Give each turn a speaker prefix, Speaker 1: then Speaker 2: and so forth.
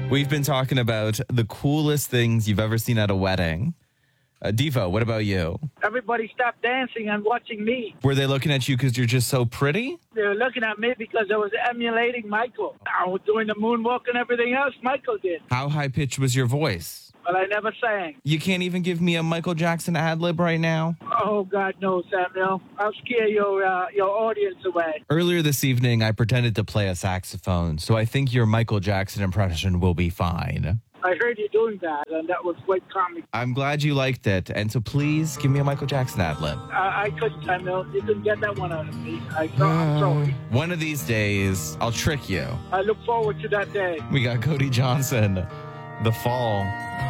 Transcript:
Speaker 1: We've been talking about the coolest things you've ever seen at a wedding. Devo, what about you?
Speaker 2: Everybody stopped dancing and watching me.
Speaker 1: Were they looking at you because you're just so pretty?
Speaker 2: They were looking at me because I was emulating Michael. I was doing the moonwalk and everything else Michael did.
Speaker 1: How high-pitched was your voice?
Speaker 2: But I never sang.
Speaker 1: You can't even give me a Michael Jackson ad-lib right now?
Speaker 2: Oh, God, no, Samuel. I'll scare your audience away.
Speaker 1: Earlier this evening, I pretended to play a saxophone, so I think your Michael Jackson impression will be fine.
Speaker 2: I heard you doing that, and that was quite comic.
Speaker 1: I'm glad you liked it, and so please give me a Michael Jackson ad-lib.
Speaker 2: I couldn't, Samuel. You couldn't get that one out of me. I'm sorry.
Speaker 1: One of these days, I'll trick you.
Speaker 2: I look forward to that day.
Speaker 1: We got Cody Johnson, The Fall.